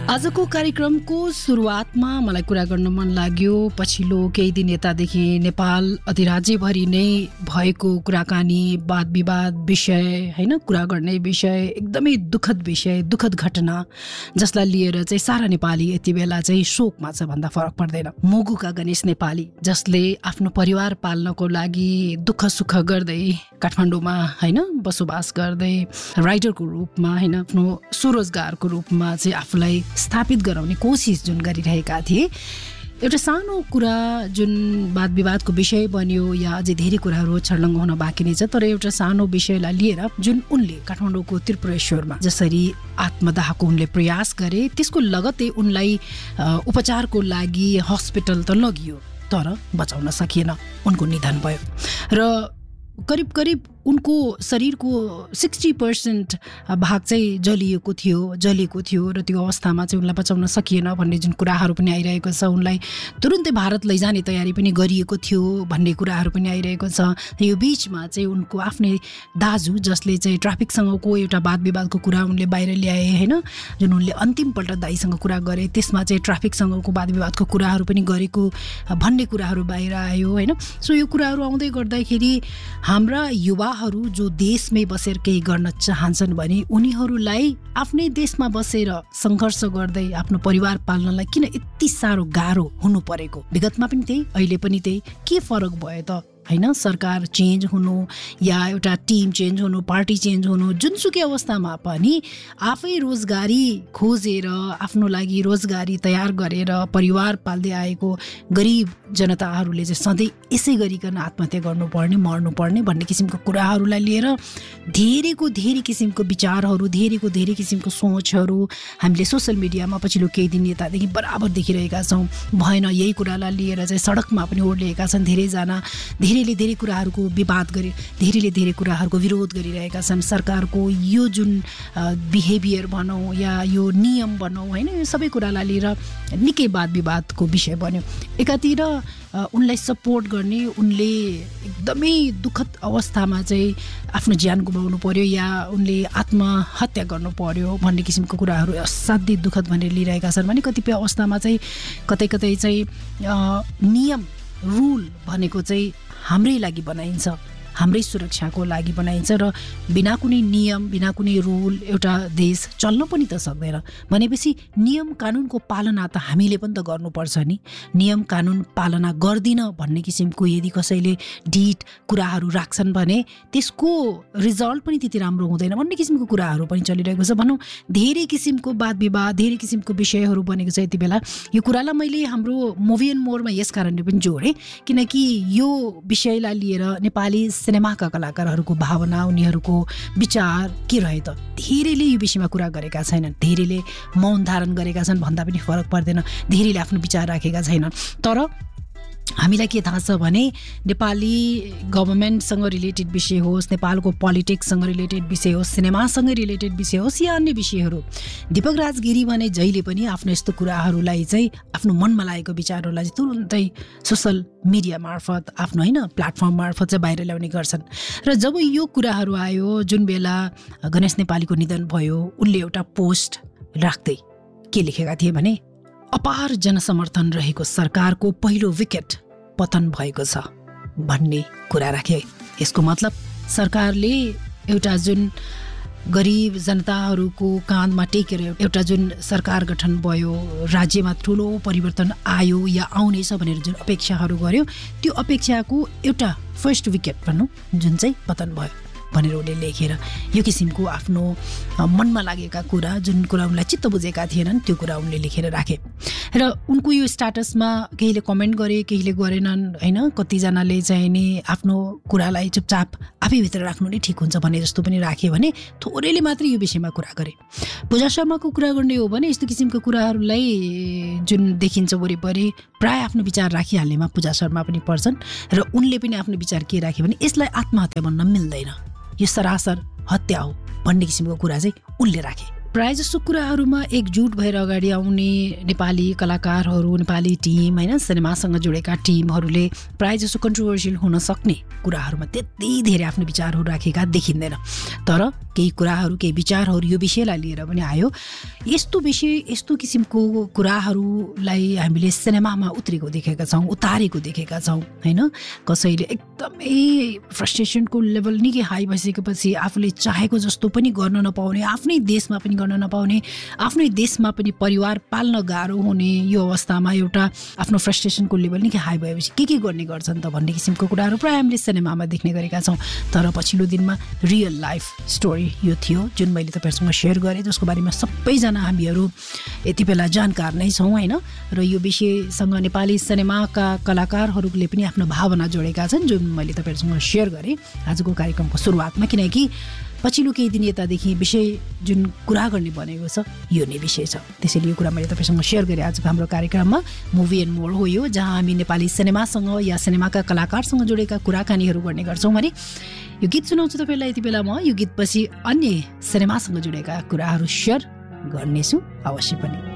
आजको कार्यक्रमको सुरुवातमा मलाई कुरा गर्न मन लाग्यो। पछिल्लो केही दिन यतादेखि नेपाल अधिराज्यभरि नै भएको कुराकानी, वाद विवाद विषय हैन, कुरा गर्ने विषय, एकदमै दुःखद विषय, दुःखद घटना जसलाई लिएर चाहिँ सारा नेपाली यति बेला चाहिँ शोकमा छ भन्दा फरक पर्दैन। मुगुका गणेश नेपाली जसले आफ्नो परिवार पाल्नको लागि दुःख सुख गर्दै काठमाडौँमा हैन बसोबास गर्दै राइटरको रूपमा हैन आफ्नो स्वरोजगारको रूपमा चाहिँ आफूलाई स्थापित गराउने कोसिस जुन गरिरहेका थिए, एउटा सानो कुरा जुन वाद विवादको विषय बन्यो या अझै धेरै कुराहरू छर्लङ्ग हुन बाँकी नै छ, तर एउटा सानो विषयलाई लिएर जुन उनले काठमाडौँको त्रिपुरेश्वरमा जसरी आत्मदाहको उनले प्रयास गरे, त्यसको लगत्तै उनलाई उपचारको लागि हस्पिटल त लगियो तर बचाउन सकिएन, उनको निधन भयो। र करिब उनको शरीरको 60% भाग चाहिँ जलिएको थियो र त्यो अवस्थामा चाहिँ उनलाई बचाउन सकिएन भन्ने जुन कुराहरू पनि आइरहेको छ। उनलाई तुरुन्तै भारत लैजाने तयारी पनि गरिएको थियो भन्ने कुराहरू पनि आइरहेको छ। यो बिचमा चाहिँ उनको आफ्नै दाजु जसले चाहिँ ट्राफिकसँगको एउटा वाद विवादको कुरा उनले बाहिर ल्याए हैन, जुन उनले अन्तिमपल्ट दाइसँग कुरा गरे त्यसमा चाहिँ ट्राफिकसँगको वाद विवादको कुराहरू पनि गरेको भन्ने कुराहरू बाहिर आयो हैन। सो यो कुराहरू आउँदै गर्दाखेरि हाम्रा युवाहरू जो देशमै बसेर केही गर्न चाहन्छन् भने उनीहरूलाई आफ्नै देशमा बसेर सङ्घर्ष गर्दै आफ्नो परिवार पाल्नलाई किन यति साह्रो गाह्रो हुनु परेको? विगतमा पनि त्यही, अहिले पनि त्यही। के फरक भयो त हैन? सरकार चेन्ज हुनु या एउटा टिम चेन्ज हुनु, पार्टी चेन्ज हुनु, जुनसुकै अवस्थामा पनि आफै रोजगारी खोजेर आफ्नो लागि रोजगारी तयार गरेर परिवार पाल्दै आएको गरिब जनताहरूले चाहिँ सधैँ यसै गरिकन आत्महत्या गर्नुपर्ने, मर्नुपर्ने भन्ने किसिमको कुराहरूलाई लिएर धेरै किसिमको विचारहरू, धेरै किसिमको सोचहरू हामीले सोसल मिडियामा पछिल्लो केही दिन यतादेखि बराबर देखिरहेका छौँ। भएन यही कुरालाई लिएर चाहिँ सडकमा पनि ओर्लिएका छन् धेरैजना, धेरैले धेरै कुराहरूको विवाद गरी, धेरैले धेरै कुराहरूको विरोध गरिरहेका छन्। सरकारको यो जुन बिहेभियर भनौँ या यो नियम भनौँ हैन, यो सबै कुरालाई लिएर निकै वाद विवादको विषय बन्यो। एकातिर उनलाई सपोर्ट गर्ने, उनले एकदमै दुःखद अवस्थामा चाहिँ आफ्नो ज्यान गुमाउनु पर्यो या उनले आत्महत्या गर्नु पर्यो भन्ने किसिमको कुराहरू असाध्यै दुःखद भनेर लिइरहेका छन् भने कतिपय अवस्थामा चाहिँ कतै चाहिँ नियम रुल भनेको चाहिँ हाम्रै लागि बनाइन्छ, हाम्रै सुरक्षाको लागि बनाइन्छ र बिना कुनै नियम, बिना कुनै रुल एउटा देश चल्न पनि त सक्दैन। भनेपछि नियम कानुनको पालना त हामीले पनि त गर्नुपर्छ नि। नियम कानुन पालना गर्दिन भन्ने किसिमको यदि कसैले ढिट कुराहरू राख्छन् भने त्यसको रिजल्ट पनि त्यति राम्रो हुँदैन भन्ने किसिमको कुराहरू पनि चलिरहेको छ। भनौँ धेरै किसिमको वाद विवाद, धेरै किसिमको विषयहरू बनेको छ यति बेला। यो कुरालाई मैले हाम्रो मुभी एन्ड मोरमा यस कारणले पनि जोडेँ किनकि यो विषयलाई लिएर नेपाली सिनेमाका कलाकारहरूको भावना, उनीहरूको विचार के रहे त? धेरैले यो विषयमा कुरा गरेका छैनन्, धेरैले मौन धारण गरेका छन् भन्दा पनि फरक पर्दैन, धेरैले आफ्नो विचार राखेका छैनन्। तर हामीलाई के थाहा छ भने नेपाली गभर्मेन्टसँग रिलेटेड विषय होस्, नेपालको पोलिटिक्ससँग रिलेटेड विषय होस्, सिनेमासँग रिलेटेड विषय होस् या अन्य विषयहरू, दीपक राजगिरी भने जहिले पनि आफ्नो यस्तो कुराहरूलाई चाहिँ आफ्नो मनमा लागेको विचारहरूलाई चाहिँ तुरुन्तै सोसल मिडिया मार्फत, आफ्नो होइन प्लेटफर्म मार्फत चाहिँ बाहिर ल्याउने गर्छन्। र जब यो कुराहरू आयो, जुन बेला गणेश नेपालीको निधन भयो, उनले एउटा पोस्ट राख्दै के लेखेका थिए भने अपार जनसमर्थन रहेको सरकारको पहिलो विकेट पतन भएको छ भन्ने कुरा राखे। यसको मतलब सरकारले एउटा जुन गरिब जनताहरूको काँधमा टेकेर एउटा जुन सरकार गठन भयो, राज्यमा ठुलो परिवर्तन आयो या आउनेछ भनेर जुन अपेक्षाहरू गर्यो, त्यो अपेक्षाको एउटा फर्स्ट विकेट भनौँ जुन चाहिँ पतन भयो भनेर उनले लेखेर यो किसिमको आफ्नो मनमा लागेका कुरा, जुन कुरा उनलाई चित्त बुझेका थिएनन् त्यो कुरा उनले लेखेर राखे। र उनको यो स्ट्याटसमा केहीले कमेन्ट गरे, केहीले गरेनन् हैन। कतिजनाले चाहिँ नि आफ्नो कुरालाई चुपचाप आफैभित्र राख्नु नै ठिक हुन्छ भने जस्तो पनि राखे भने थोरैले मात्रै यो विषयमा कुरा गरे। पूजा शर्माको कुरा गर्ने हो भने यस्तो किसिमको कुराहरूलाई जुन देखिन्छ वरिपरि प्राय आफ्नो विचार राखिहाल्नेमा पूजा शर्मा पनि पर्छन् र उनले पनि आफ्नो विचार के राखे भने यसलाई आत्महत्या भन्न मिल्दैन, यो सरासर हत्या हो भन्ने किसिमको कुरा चाहिँ उनले राखे। प्रायःजसो कुराहरूमा एकजुट भएर अगाडि आउने नेपाली कलाकारहरू, नेपाली टिम होइन, सिनेमासँग जोडेका टिमहरूले प्रायःजसो कन्ट्रोभर्सियल हुन सक्ने कुराहरूमा त्यति धेरै आफ्नो विचारहरू राखेका देखिँदैन। तर केही कुराहरू, केही विचारहरू यो विषयलाई लिएर पनि आयो। यस्तो विषय, यस्तो किसिमको कुराहरूलाई हामीले सिनेमामा उत्रेको देखेका छौँ, उतारेको देखेका छौँ होइन। कसैले एकदमै फ्रस्ट्रेसनको लेभल निकै हाई भइसकेपछि आफूले चाहेको जस्तो पनि गर्न नपाउने, आफ्नै देशमा पनि गर्न नपाउने, आफ्नै देशमा पनि परिवार पाल्न गाह्रो हुने यो अवस्थामा एउटा आफ्नो फ्रस्ट्रेसनको लेभल निकै हाई भएपछि के गर्ने गर्छन् त भन्ने किसिमको कुराहरू प्रायः हामीले सिनेमामा देख्ने गरेका छौँ। तर पछिल्लो दिनमा रियल लाइफ स्टोरी यो थियो जुन मैले तपाईँहरूसँग सेयर गरेँ, जसको बारेमा सबैजना हामीहरू यति बेला जानकार नै छौँ होइन। र यो विषयसँग नेपाली सिनेमाका कलाकारहरूले पनि आफ्नो भावना जोडेका छन् जुन मैले तपाईँहरूसँग सेयर गरेँ आजको कार्यक्रमको सुरुवातमा। किनकि पछिल्लो केही दिन यतादेखि विषय जुन कुरा गर्ने बनेको छ यो नै विषय छ। त्यसैले यो कुरा मैले तपाईँसँग सेयर गरेँ आजको हाम्रो कार्यक्रममा। मुभी एन्ड मोर हो यो, जहाँ हामी नेपाली सिनेमासँग या सिनेमाका कलाकारसँग जोडेका कुराकानीहरू गर्ने गर्छौँ भने यो गीत सुनाउँछु तपाईँलाई यति बेला म। यो गीतपछि अन्य सिनेमासँग जोडेका कुराहरू सेयर गर्नेछु अवश्य पनि।